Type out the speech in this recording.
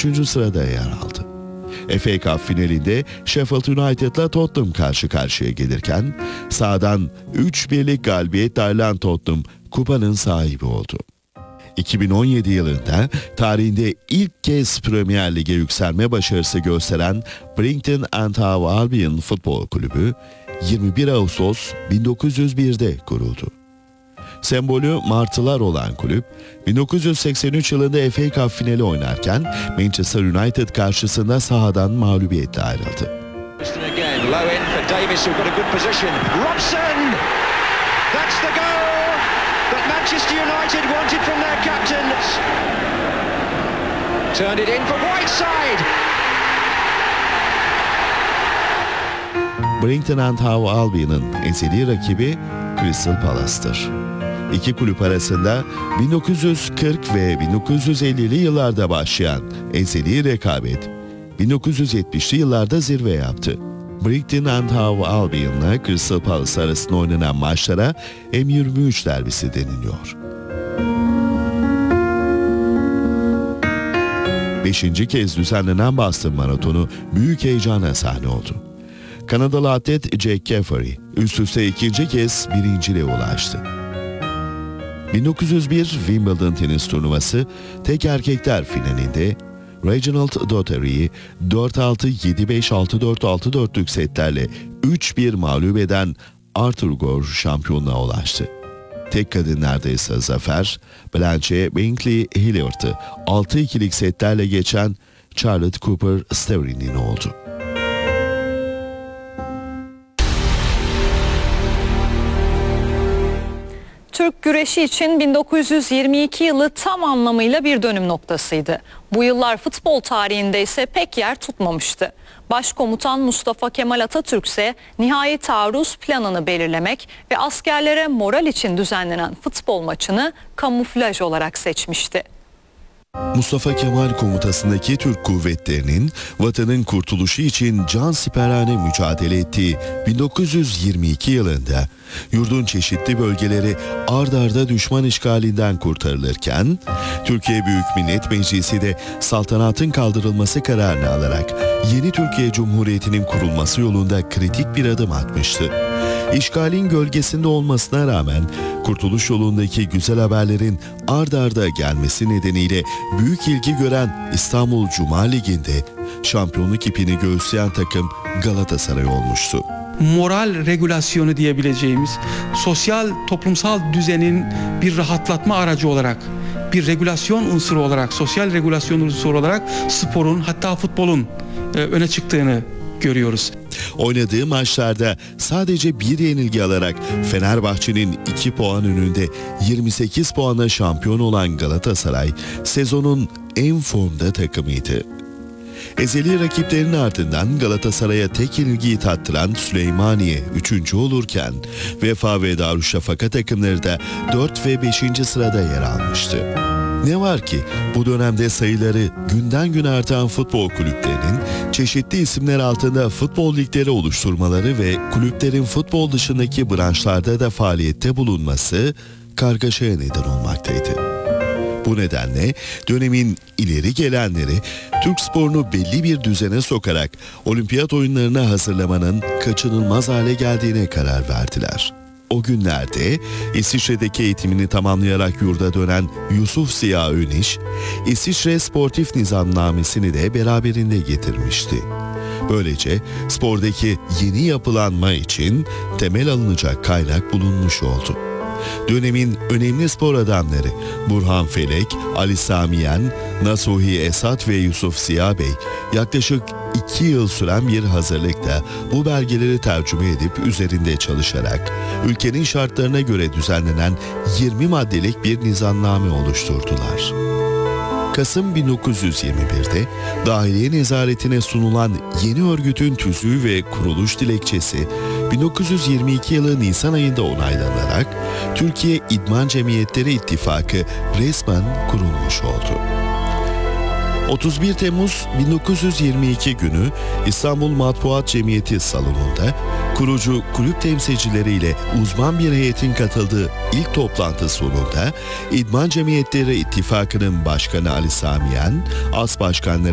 3. sırada yer aldı. FA Cup finalinde Sheffield United'la Tottenham karşı karşıya gelirken sahadan 3-1'lik galibiyetle ayrılan Tottenham kupanın sahibi oldu. 2017 yılında tarihinde ilk kez Premier Lig'e yükselme başarısı gösteren Brighton and Hove Albion Futbol Kulübü 21 Ağustos 1901'de kuruldu. Sembolü martılar olan kulüp 1983 yılında FA Cup finali oynarken Manchester United karşısında sahadan mağlubiyetle ayrıldı. Manchester United wanted from their captains. Turned it in for Whiteside. Brighton and Hove Albion'ın ezeli rakibi Crystal Palace'tır. İki kulüp arasında 1940 ve 1950'li yıllarda başlayan ezeli rekabet 1970'li yıllarda zirve yaptı. Brighton and Hove Albion'la Crystal Palace arasında oynanan maçlara M23 derbisi deniliyor. 5. kez düzenlenen Boston Maratonu büyük heyecana sahne oldu. Kanadalı atlet Jack Caffery üst üste 2. kez birinciliğe ulaştı. 1901 Wimbledon tenis turnuvası tek erkekler finalinde Reginald Dougherty'yi 4-6, 7-5, 6-4, 6-4'lük setlerle 3-1 mağlup eden Arthur Gore şampiyonluğa ulaştı. Tek kadınlarda ise zafer, Blanche Binkley Hilliard'ı 6-2'lik setlerle geçen Charlotte Cooper Sterling'in oldu. Türk güreşi için 1922 yılı tam anlamıyla bir dönüm noktasıydı. Bu yıllar futbol tarihinde ise pek yer tutmamıştı. Başkomutan Mustafa Kemal Atatürk ise nihai taarruz planını belirlemek ve askerlere moral için düzenlenen futbol maçını kamuflaj olarak seçmişti. Mustafa Kemal komutasındaki Türk kuvvetlerinin vatanın kurtuluşu için cansiperane mücadele ettiği 1922 yılında yurdun çeşitli bölgeleri ard arda düşman işgalinden kurtarılırken Türkiye Büyük Millet Meclisi de saltanatın kaldırılması kararını alarak yeni Türkiye Cumhuriyeti'nin kurulması yolunda kritik bir adım atmıştı. İşgalin gölgesinde olmasına rağmen kurtuluş yolundaki güzel haberlerin ard arda gelmesi nedeniyle büyük ilgi gören İstanbul Cuma Ligi'nde şampiyonluk ipini göğüsleyen takım Galatasaray olmuştu. Moral regülasyonu diyebileceğimiz sosyal toplumsal düzenin bir rahatlatma aracı olarak, bir regülasyon unsuru olarak, sosyal regülasyon unsuru olarak sporun, hatta futbolun öne çıktığını görüyoruz. Oynadığı maçlarda sadece bir yenilgi alarak Fenerbahçe'nin 2 puan önünde 28 puanla şampiyon olan Galatasaray sezonun en formda takımıydı. Ezeli rakiplerinin ardından Galatasaray'a tek yenilgiyi tattıran Süleymaniye 3. olurken Vefa ve Darüşşafaka takımları da 4 ve 5. sırada yer almıştı. Ne var ki bu dönemde sayıları günden güne artan futbol kulüplerinin çeşitli isimler altında futbol ligleri oluşturmaları ve kulüplerin futbol dışındaki branşlarda da faaliyette bulunması kargaşaya neden olmaktaydı. Bu nedenle dönemin ileri gelenleri Türk sporunu belli bir düzene sokarak olimpiyat oyunlarına hazırlamanın kaçınılmaz hale geldiğine karar verdiler. O günlerde İsviçre'deki eğitimini tamamlayarak yurda dönen Yusuf Ziya Öniş, İsviçre Sportif Nizamnamesini de beraberinde getirmişti. Böylece spordaki yeni yapılanma için temel alınacak kaynak bulunmuş oldu. Dönemin önemli spor adamları Burhan Felek, Ali Samiyen, Nasuhi Esat ve Yusuf Ziya Bey yaklaşık 2 yıl süren bir hazırlıkta bu belgeleri tercüme edip üzerinde çalışarak ülkenin şartlarına göre düzenlenen 20 maddelik bir nizamname oluşturdular. Kasım 1921'de dahiliye nezaretine sunulan yeni örgütün tüzüğü ve kuruluş dilekçesi 1922 yılı Nisan ayında onaylanarak Türkiye İdman Cemiyetleri İttifakı resmen kurulmuş oldu. 31 Temmuz 1922 günü İstanbul Matbuat Cemiyeti salonunda kurucu kulüp temsilcileriyle uzman bir heyetin katıldığı ilk toplantı sonunda İdman Cemiyetleri İttifakı'nın başkanı Ali Samiyen, as başkanları